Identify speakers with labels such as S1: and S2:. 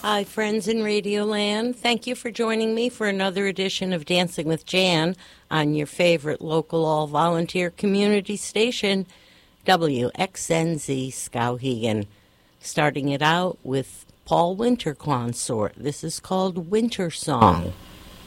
S1: Hi, friends in Radioland. Thank you for joining me for another edition of Dancing with Jan on your favorite local all-volunteer community station, WXNZ Skowhegan. Starting it out with Paul Winter Consort. This is called Winter Song.